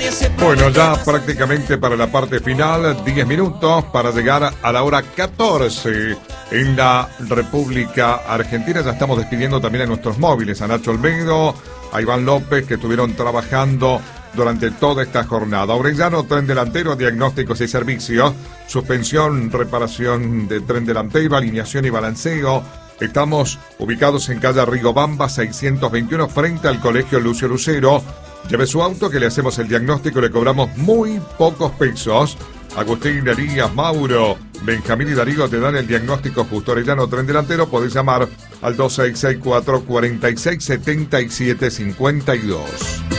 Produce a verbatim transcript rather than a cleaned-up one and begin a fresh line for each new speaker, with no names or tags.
Bueno, ya prácticamente para la parte final, diez minutos para llegar a la hora catorce en la República Argentina. Ya estamos despidiendo también a nuestros móviles, a Nacho Olmedo, a Iván López, que estuvieron trabajando durante toda esta jornada. Orellano, tren delantero, diagnósticos y servicios, suspensión, reparación de tren delantero, alineación y balanceo. Estamos ubicados en calle Rigobamba seiscientos veintiuno, frente al Colegio Lucio Lucero. Lleve su auto que le hacemos el diagnóstico y le cobramos muy pocos pesos. Agustín, Elías, Mauro, Benjamín y Darío te dan el diagnóstico justo. Orellano, tren delantero, podés llamar al dos seis seis cuatro, cuatro seis siete siete cinco dos.